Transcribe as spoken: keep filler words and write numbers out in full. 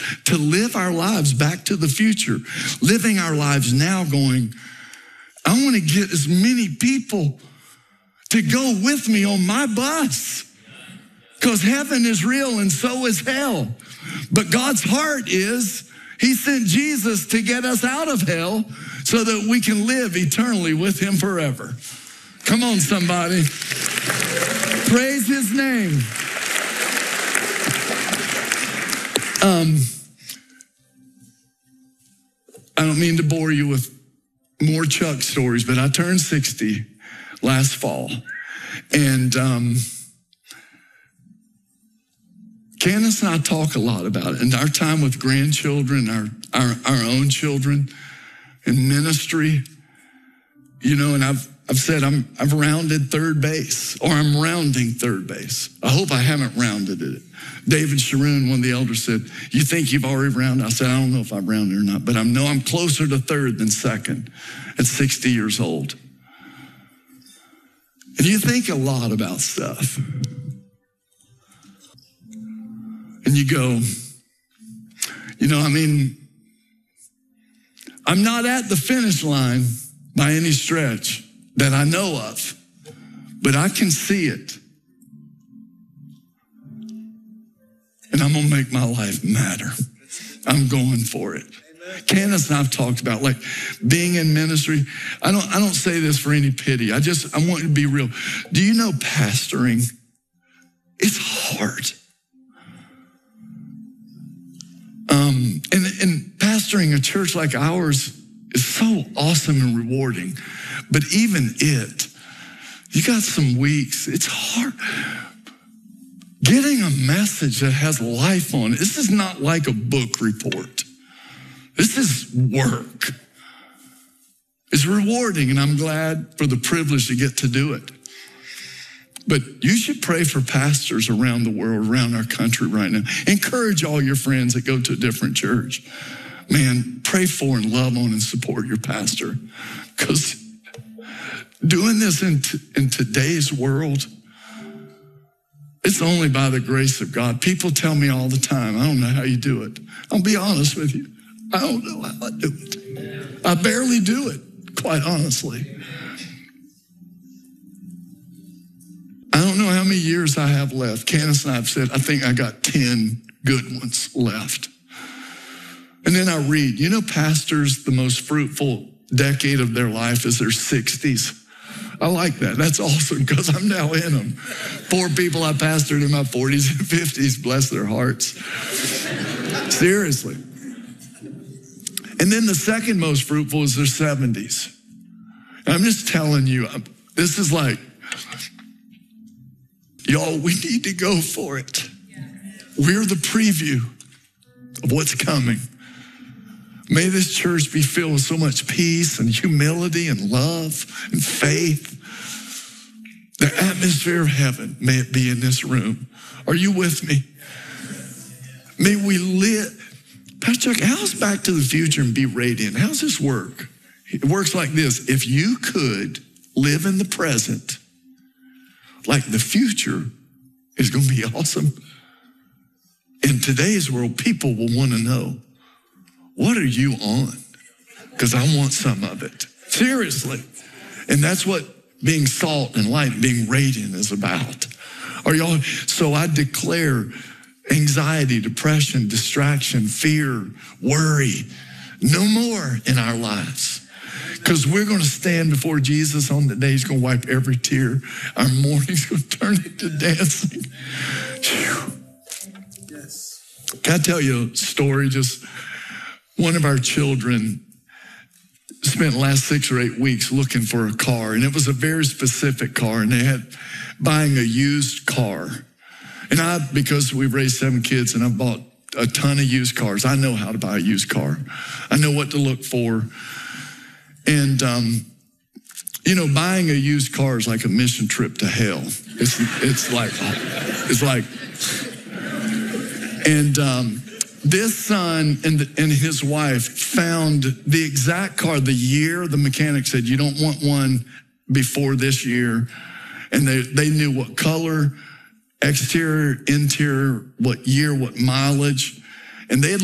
to live our lives back to the future, living our lives now going, I want to get as many people to go with me on my bus because heaven is real and so is hell. But God's heart is he sent Jesus to get us out of hell so that we can live eternally with him forever. Come on, somebody. Praise his name. Um, I don't mean to bore you with more Chuck stories, but I turned sixty last fall. And um, Candace and I talk a lot about it. And our time with grandchildren, our, our, our own children, in ministry, you know, and I've I've said I'm I've rounded third base, or I'm rounding third base. I hope I haven't rounded it. David Sharoon, one of the elders, said, you think you've already rounded? I said, I don't know if I've rounded or not, but I know I'm closer to third than second at sixty years old. And you think a lot about stuff. And you go, you know, I mean, I'm not at the finish line by any stretch that I know of, but I can see it. And I'm going to make my life matter. I'm going for it. Candace and I've talked about like being in ministry. I don't, I don't say this for any pity. I just, I want you to be real. Do you know pastoring? It's hard. Um, and, and pastoring a church like ours is so awesome and rewarding. But even it, you got some weeks, it's hard. Getting a message that has life on it, this is not like a book report. This is work. It's rewarding, and I'm glad for the privilege to get to do it. But you should pray for pastors around the world, around our country right now. Encourage all your friends that go to a different church. Man, pray for and love on and support your pastor. Because doing this in, t- in today's world, it's only by the grace of God. People tell me all the time, I don't know how you do it. I'll be honest with you. I don't know how I do it. I barely do it, quite honestly. I don't know how many years I have left. Candace and I have said, I think I got ten good ones left. And then I read, you know, pastors, the most fruitful decade of their life is their sixties. I like that. That's awesome because I'm now in them. Four people I pastored in my forties and fifties, bless their hearts. Seriously. And then the second most fruitful is their seventies. And I'm just telling you, this is like, y'all, we need to go for it. We're the preview of what's coming. May this church be filled with so much peace and humility and love and faith. The atmosphere of heaven, may it be in this room. Are you with me? May we live. Pastor Chuck, how's Back to the Future and Be Radiant? How's this work? It works like this. If you could live in the present, like the future is going to be awesome. In today's world, people will want to know, what are you on? Because I want some of it. Seriously. And that's what being salt and light, being radiant is about. Are y'all? So I declare anxiety, depression, distraction, fear, worry, no more in our lives. Because we're going to stand before Jesus on the day he's going to wipe every tear. Our mourning's going to turn into dancing. Yes. Can I tell you a story? Just one of our children spent the last six or eight weeks looking for a car, and it was a very specific car, and they had buying a used car. And I, because we've raised seven kids and I've bought a ton of used cars, I know how to buy a used car. I know what to look for. And, um, you know, buying a used car is like a mission trip to hell. It's, it's like, it's like, and, um, this son and, and his wife found the exact car, the year the mechanic said, you don't want one before this year. And they, they knew what color, exterior, interior, what year, what mileage. And they had